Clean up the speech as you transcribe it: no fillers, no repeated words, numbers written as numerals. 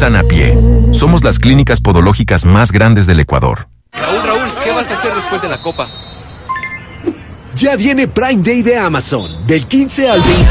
Sanapié. Somos las clínicas podológicas más grandes del Ecuador. Raúl, ¿qué vas a hacer después de la copa? Ya viene Prime Day de Amazon, del 15 al 21.